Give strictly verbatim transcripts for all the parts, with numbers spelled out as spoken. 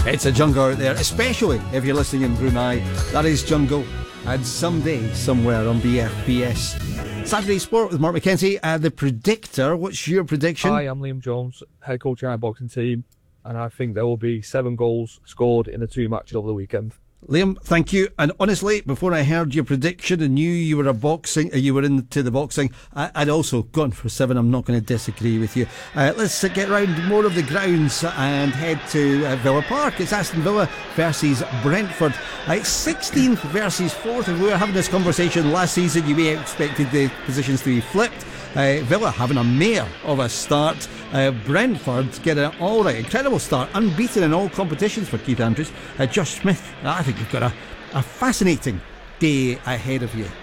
It's a jungle out there, especially if you're listening in Brunei. That is Jungle, and Someday, Somewhere on B F B S. Saturday Sport with Mark McKenzie. Uh, the Predictor, what's your prediction? Hi, I'm Liam Jones, head coach of our boxing team, and I think there will be seven goals scored in the two matches over the weekend. Liam, thank you. And honestly, before I heard your prediction and knew you were a boxing, you were into the boxing, I, I'd also gone for seven. I'm not going to disagree with you. Uh, let's uh, get round more of the grounds and head to uh, Villa Park. It's Aston Villa versus Brentford. Uh, it's sixteenth versus fourth. If we were having this conversation last season, you may have expected the positions to be flipped. Uh, Villa having a mare of a start. Uh, Brentford get an alright, incredible start, unbeaten in all competitions for Keith Andrews. Uh, Josh Smith, I think you've got a, a fascinating day ahead of you.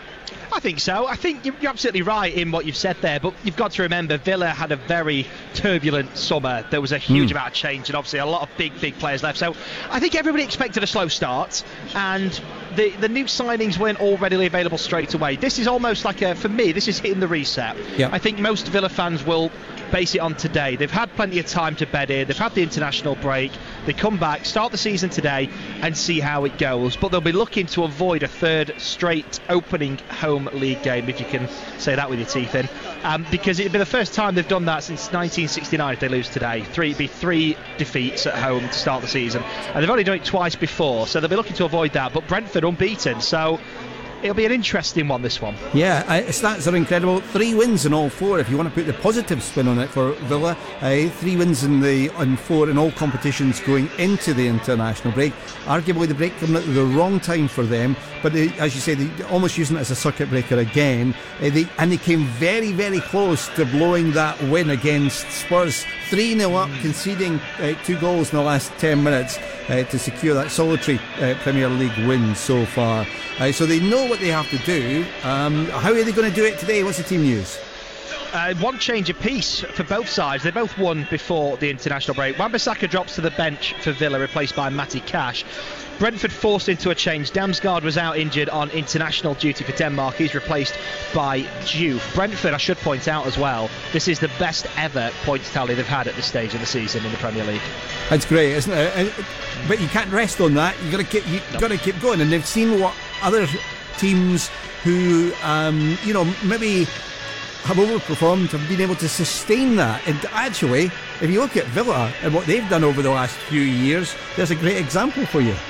I think so. I think you're absolutely right in what you've said there, but you've got to remember Villa had a very turbulent summer. There was a huge mm. amount of change and obviously a lot of big, big players left. So I think everybody expected a slow start, and the, the new signings weren't all readily available straight away. This is almost like a, for me, this is hitting the reset. Yep. I think most Villa fans will base it on today. They've had plenty of time to bed in. They've had the international break. They come back, start the season today and see how it goes. But they'll be looking to avoid a third straight opening home league game, if you can say that with your teeth in. Um, because it'd be the first time they've done that since nineteen sixty-nine if they lose today. Three, it'd be three defeats at home to start the season. And they've only done it twice before, so they'll be looking to avoid that. But Brentford unbeaten, so it'll be an interesting one, this one. Yeah, uh, stats are incredible. Three wins in all four, if you want to put the positive spin on it for Villa. Uh, three wins in the in four in all competitions going into the international break. Arguably the break coming at the wrong time for them, but they, as you say, they almost using it as a circuit breaker again. Uh, they, and they came very, very close to blowing that win against Spurs. three nil up, conceding uh, two goals in the last ten minutes uh, to secure that solitary uh, Premier League win so far. Uh, so they know what they have to do. Um, how are they going to do it today? What's the team news? Uh, one change apiece for both sides. They both won before the international break. Wan-Bissaka drops to the bench for Villa, replaced by Matty Cash. Brentford forced into a change. Damsgaard was out injured on international duty for Denmark. He's replaced by Diouf. Brentford, I should point out as well, this is the best ever points tally they've had at this stage of the season in the Premier League. That's great, isn't it? But you can't rest on that. You've got to keep, you've no. got to keep going. And they've seen what other teams who, um, you know, maybe have overperformed have been able to sustain that. And actually, if you look at Villa and what they've done over the last few years, there's a great example for you.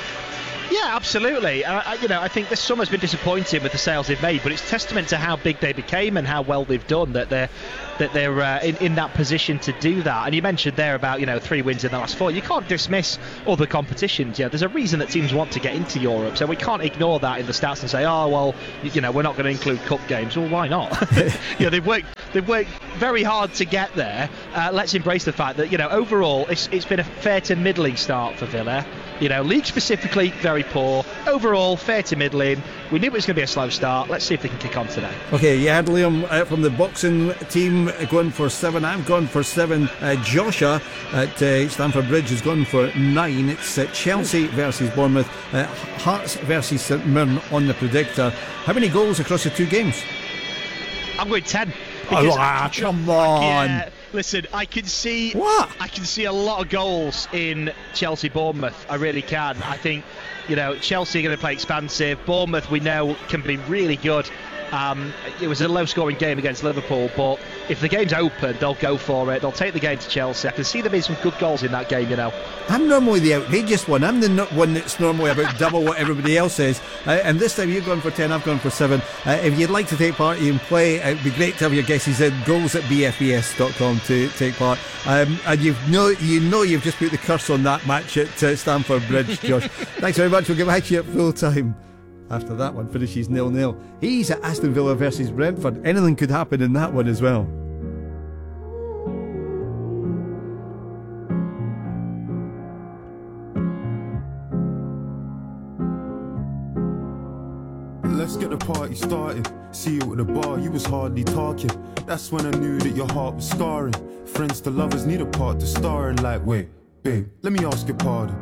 Yeah, absolutely. Uh, I, you know, I think this summer's been disappointing with the sales they've made, but it's testament to how big they became and how well they've done that they're that they're uh, in, in that position to do that. And you mentioned there about, you know, three wins in the last four. You can't dismiss other competitions. Yeah, there's a reason that teams want to get into Europe, so we can't ignore that in the stats and say, oh well, you know, we're not going to include cup games. Well, why not? You know, they've worked they've worked very hard to get there. Uh, let's embrace the fact that, you know, overall it's it's been a fair to middling start for Villa. You know, league specifically, very poor. Overall, fair to middling. We knew it was going to be a slow start. Let's see if they can kick on today. Okay, you had Liam uh, from the boxing team going for seven. I've gone for seven. Uh, Joshua at uh, Stamford Bridge has gone for nine. It's uh, Chelsea versus Bournemouth. Uh, Hearts versus St Mirren on the Predictor. How many goals across the two games? I'm going ten. Oh, ah, come on. Yeah, listen, I can see what? I can see a lot of goals in Chelsea Bournemouth. I really can. I think, you know, Chelsea are going to play expansive. Bournemouth, we know, can be really good. Um, it was a low-scoring game against Liverpool, but if the game's open, they'll go for it. They'll take the game to Chelsea. I can see there being some good goals in that game, you know. I'm normally the outrageous one. I'm the no- one that's normally about double what everybody else is. Uh, and this time you've gone for ten, I've gone for seven. Uh, if you'd like to take part, you can play. It'd be great to have your guesses in. Goals at b f b s dot com to take part. Um, and you know, you know you've just put the curse on that match at uh, Stamford Bridge, Josh. Thanks very much. We'll get back to you at full time after that one finishes nil nil. He's at Aston Villa versus Brentford. Anything could happen in that one as well. Let's get the party started. See you at the bar, you was hardly talking. That's when I knew that your heart was scarring. Friends to lovers need a part to star in. Like, wait, babe, let me ask your pardon.